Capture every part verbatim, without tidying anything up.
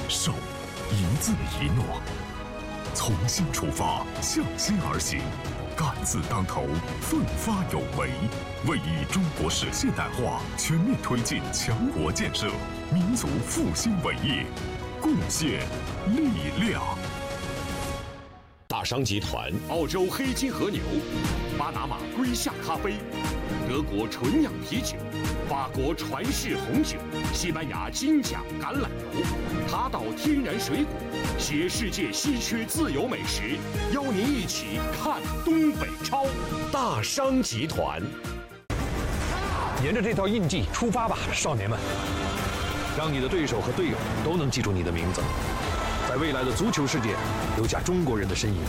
守，一字一诺。从心出发，向心而行，敢字当头，奋发有为，为以中国式现代化全面推进强国建设、民族复兴伟业，贡献力量。 大商集团澳洲黑金和牛、巴拿马龟夏咖啡、德国纯酿啤酒、法国传世红酒、西班牙金奖橄榄油、塔岛天然水果，携世界稀缺自由美食，邀您一起看东北超。大商集团， 沿着这套印记出发吧，少年们！让你的对手和队友都能记住你的名字，在未来的足球世界留下中国人的身影。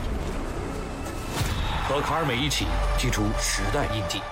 和卡尔美一起记出时代印记。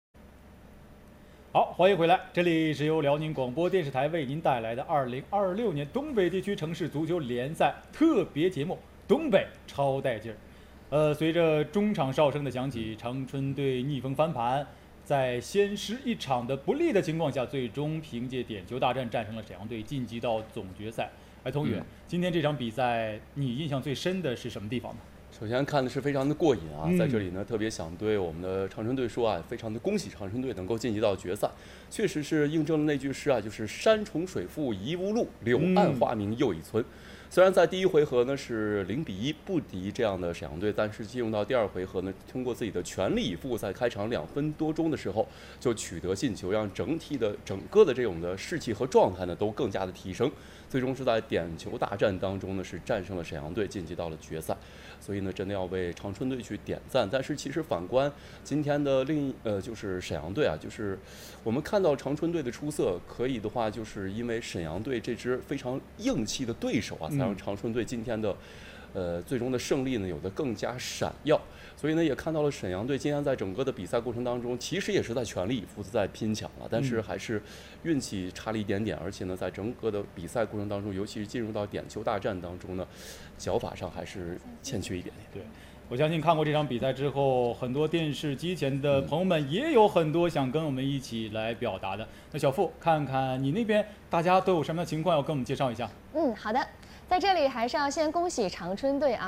好，欢迎回来，这里是由辽宁广播电视台为您带来的二零二六年东北地区城市足球联赛特别节目《东北超带劲儿》。呃，随着中场哨声的响起，长春队逆风翻盘，在先失一场的不利的情况下，最终凭借点球大战战胜了沈阳队，晋级到总决赛。哎，童宇，嗯、今天这场比赛你印象最深的是什么地方呢？ 首先看的是非常的过瘾啊，嗯、在这里呢，特别想对我们的长春队说啊，非常的恭喜长春队能够晋级到决赛，确实是印证了那句诗啊，就是山重水复疑无路，柳暗花明又一村。嗯虽然在第一回合呢是零比一不敌这样的沈阳队，但是进入到第二回合呢，通过自己的全力以赴，在开场两分多钟的时候就取得进球，让整体的整个的这种的士气和状态呢都更加的提升。最终是在点球大战当中呢是战胜了沈阳队，晋级到了决赛。所以呢，真的要为长春队去点赞。但是其实反观今天的另一呃就是沈阳队啊，就是我们看到长春队的出色，可以的话就是因为沈阳队这支非常硬气的对手啊。让长春队今天的，呃，最终的胜利呢有的更加闪耀，所以呢也看到了沈阳队今天在整个的比赛过程当中，其实也是在全力以赴的在拼抢了，但是还是运气差了一点点，而且呢在整个的比赛过程当中，尤其是进入到点球大战当中呢，脚法上还是欠缺一点点。 对。我相信看过这场比赛之后，很多电视机前的朋友们也有很多想跟我们一起来表达的。那小付，看看你那边大家都有什么样的情况要跟我们介绍一下？ 嗯，好的。在这里还是要先恭喜长春队啊！